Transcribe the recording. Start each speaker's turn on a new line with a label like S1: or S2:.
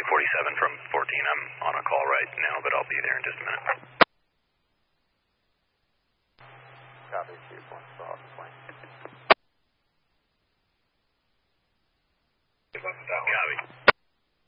S1: 47 from 14. I'm on a call right now, but I'll be there in just a minute.
S2: Copy, 2 points for Hawks Point.
S1: Copy.